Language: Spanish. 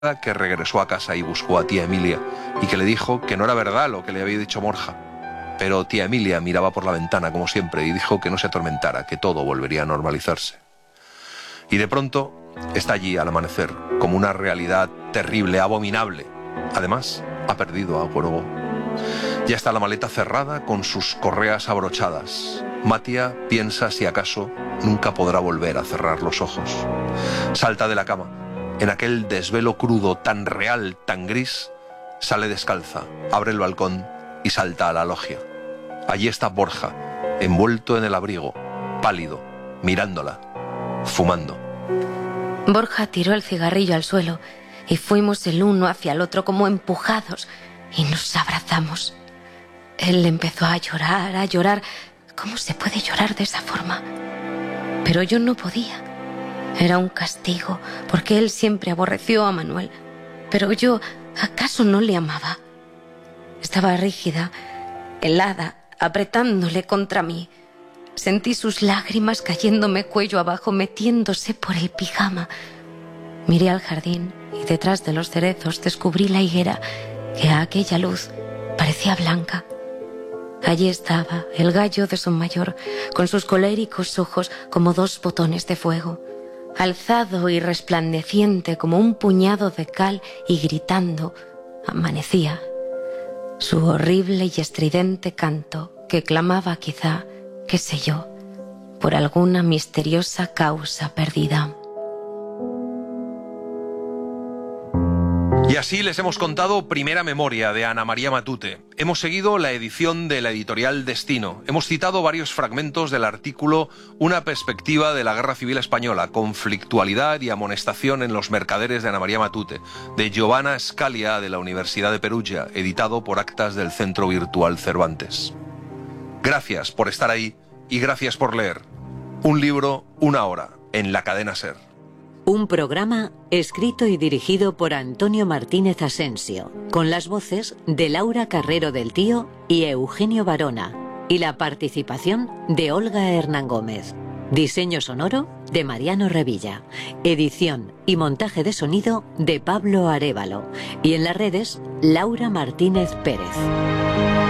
que regresó a casa y buscó a tía Emilia y que le dijo que no era verdad lo que le había dicho Borja. Pero tía Emilia miraba por la ventana como siempre y dijo que no se atormentara, que todo volvería a normalizarse. Y de pronto está allí al amanecer, como una realidad terrible, abominable. Además, ha perdido a Gorogó. Ya está la maleta cerrada con sus correas abrochadas. Matia piensa si acaso nunca podrá volver a cerrar los ojos. Salta de la cama. En aquel desvelo crudo, tan real, tan gris, sale descalza, abre el balcón y salta a la logia. Allí está Borja, envuelto en el abrigo, pálido, mirándola, fumando. Borja tiró el cigarrillo al suelo y fuimos el uno hacia el otro como empujados y nos abrazamos. Él empezó a llorar, a llorar. ¿Cómo se puede llorar de esa forma? Pero yo no podía. Era un castigo, porque él siempre aborreció a Manuel. Pero yo, ¿acaso no le amaba? Estaba rígida, helada, apretándole contra mí. Sentí sus lágrimas cayéndome cuello abajo, metiéndose por el pijama. Miré al jardín y detrás de los cerezos descubrí la higuera que a aquella luz parecía blanca. Allí estaba el gallo de Sonmayor, con sus coléricos ojos como dos botones de fuego, alzado y resplandeciente como un puñado de cal y gritando, amanecía. Su horrible y estridente canto, que clamaba quizá, qué sé yo, por alguna misteriosa causa perdida. Y así les hemos contado Primera Memoria de Ana María Matute. Hemos seguido la edición de la editorial Destino. Hemos citado varios fragmentos del artículo Una perspectiva de la Guerra Civil Española, conflictualidad y amonestación en los mercaderes de Ana María Matute, de Giovanna Scalia de la Universidad de Perugia, editado por Actas del Centro Virtual Cervantes. Gracias por estar ahí y gracias por leer. Un libro, una hora, en la cadena SER. Un programa escrito y dirigido por Antonio Martínez Asensio, con las voces de Laura Carrero del Tío y Eugenio Barona, y la participación de Olga Hernán Gómez. Diseño sonoro de Mariano Revilla. Edición y montaje de sonido de Pablo Arévalo. Y en las redes, Laura Martínez Pérez.